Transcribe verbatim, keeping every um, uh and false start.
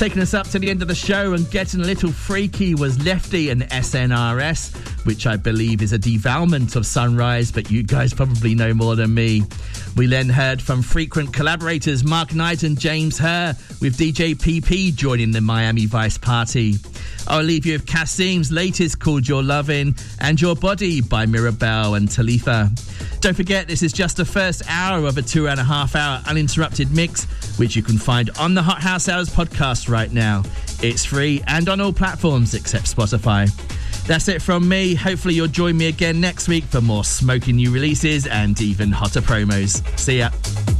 Taking us up to the end of the show and getting a little freaky was Lefty and S N R S, which I believe is a devaluation of Sunrise, but you guys probably know more than me. We then heard from frequent collaborators Mark Knight and James Herr, with D J P P joining the Miami Vice Party. I'll leave you with Kasim's latest called Your Lovin' and Your Body by Mirabelle and Talitha. Don't forget, this is just the first hour of a two and a half hour uninterrupted mix, which you can find on the Hot House Hours podcast right now. It's free and on all platforms except Spotify. That's it from me. Hopefully you'll join me again next week for more smoking new releases and even hotter promos. See ya.